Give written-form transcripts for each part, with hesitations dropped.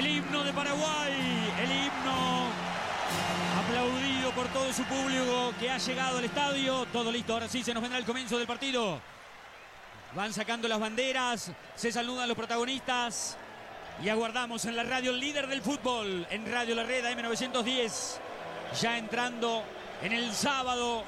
El himno de Paraguay, el himno aplaudido por todo su público que ha llegado al estadio. Todo listo, ahora sí se nos vendrá el comienzo del partido. Van sacando las banderas, se saludan los protagonistas y aguardamos en la radio líder del fútbol, en Radio La Red AM910, ya entrando en el sábado.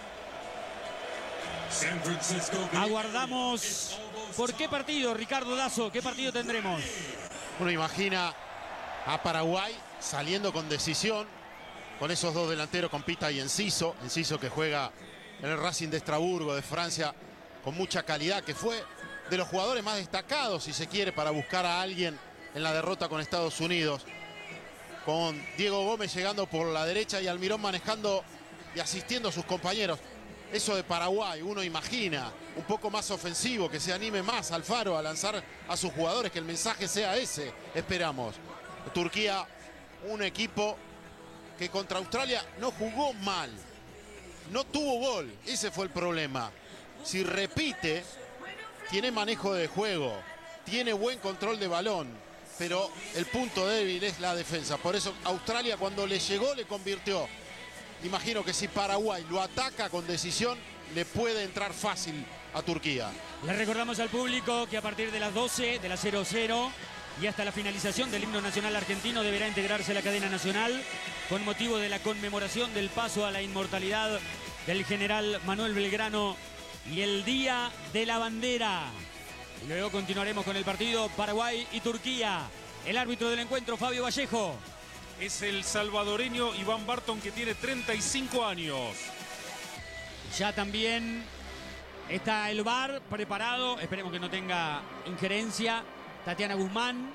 Aguardamos. ¿Por qué partido, Ricardo Dazo? ¿Qué partido tendremos? Uno imagina a Paraguay saliendo con decisión, con esos dos delanteros, con Pita y Enciso. Enciso que juega en el Racing de Estrasburgo de Francia con mucha calidad, que fue de los jugadores más destacados, si se quiere, para buscar a alguien en la derrota con Estados Unidos. Con Diego Gómez llegando por la derecha y Almirón manejando y asistiendo a sus compañeros. Eso de Paraguay, uno imagina un poco más ofensivo, que se anime más Alfaro a lanzar a sus jugadores, que el mensaje sea ese, esperamos. Turquía, un equipo que contra Australia no jugó mal, no tuvo gol, ese fue el problema. Si repite, tiene manejo de juego, tiene buen control de balón, pero el punto débil es la defensa. Por eso Australia, cuando le llegó, le convirtió. Imagino que si Paraguay lo ataca con decisión, le puede entrar fácil a Turquía. Le recordamos al público que a partir de las 12, de las 00 y hasta la finalización del himno nacional argentino, deberá integrarse a la cadena nacional con motivo de la conmemoración del paso a la inmortalidad del general Manuel Belgrano y el Día de la Bandera. Luego continuaremos con el partido Paraguay y Turquía. El árbitro del encuentro, Fabio Vallejo. Es el salvadoreño Iván Barton, que tiene 35 años. Ya también está el VAR preparado. Esperemos que no tenga injerencia. Tatiana Guzmán.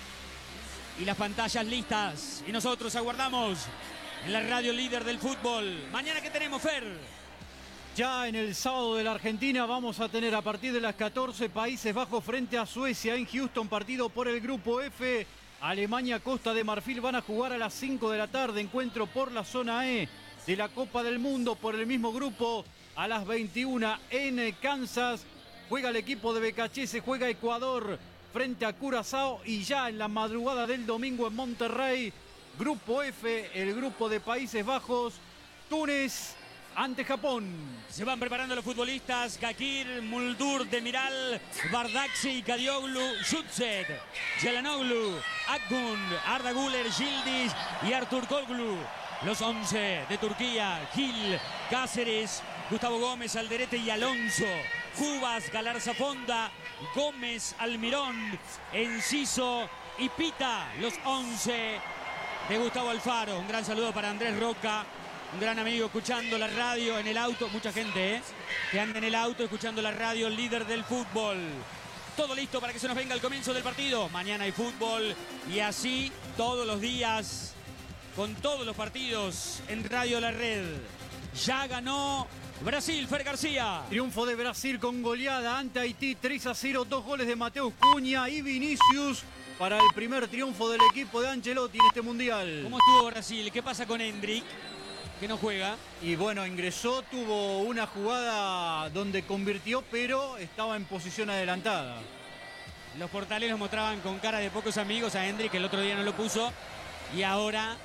Y las pantallas listas. Y nosotros aguardamos en la radio líder del fútbol. Mañana, ¿qué tenemos, Fer? Ya en el sábado de la Argentina vamos a tener a partir de las 14 Países Bajos frente a Suecia en Houston, partido por el grupo F. Alemania, Costa de Marfil van a jugar a las 5 de la tarde. Encuentro por la zona E de la Copa del Mundo por el mismo grupo. A las 21 en Kansas juega el equipo de Becachese, juega Ecuador frente a Curazao. Y ya en la madrugada del domingo en Monterrey, grupo F, el grupo de Países Bajos, Túnez ante Japón. Se van preparando los futbolistas. Kakir, Muldur, Demiral, Bardakci, Kadioglu, Jutset, Yalanoglu, Akgun, Arda Güler, Yildiz y Artur Koglu. Los 11 de Turquía: Gil, Cáceres, Gustavo Gómez, Alderete y Alonso. Cubas, Galarza Fonda, Gómez, Almirón, Enciso y Pita. Los 11 de Gustavo Alfaro. Un gran saludo para Andrés Roca, un gran amigo, escuchando la radio en el auto. Mucha gente que anda en el auto escuchando la radio líder del fútbol. Todo listo para que se nos venga el comienzo del partido. Mañana hay fútbol y así todos los días, con todos los partidos en Radio La Red. Ya ganó Brasil, Fer García. Triunfo de Brasil con goleada ante Haití, 3-0, 2 goles de Mateus Cunha y Vinicius para el primer triunfo del equipo de Ancelotti en este mundial. ¿Cómo estuvo Brasil? ¿Qué pasa con Hendrik, que no juega? Y bueno, ingresó, tuvo una jugada donde convirtió, pero estaba en posición adelantada. Los portaleros mostraban con cara de pocos amigos a Hendrik, que el otro día no lo puso, y ahora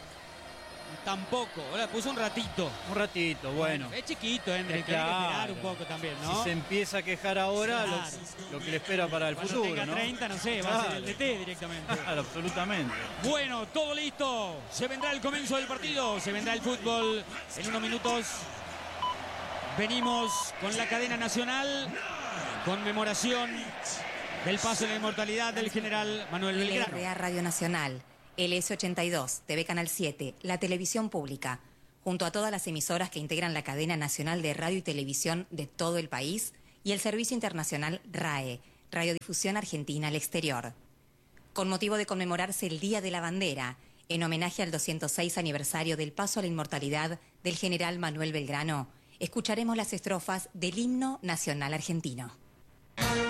tampoco. Ahora puso un ratito. Un ratito, bueno. Es chiquito Hendrik, Claro. tiene que esperar un poco también, ¿no? Si se empieza a quejar ahora, Claro. lo que le espera para el Cuando futuro, tenga ¿no? 30, no sé, va a ser el DT directamente. Claro, absolutamente. Bueno, todo listo. Se vendrá el comienzo del partido. Se vendrá el fútbol en unos minutos. Venimos con la cadena nacional. Conmemoración del paso de la inmortalidad del general Manuel Belgrano. LRA Radio Nacional, LS82, TV Canal 7, la televisión pública, junto a todas las emisoras que integran la cadena nacional de radio y televisión de todo el país y el servicio internacional RAE, Radiodifusión Argentina al Exterior. Con motivo de conmemorarse el Día de la Bandera, en homenaje al 206 aniversario del paso a la inmortalidad del general Manuel Belgrano, escucharemos las estrofas del himno nacional argentino.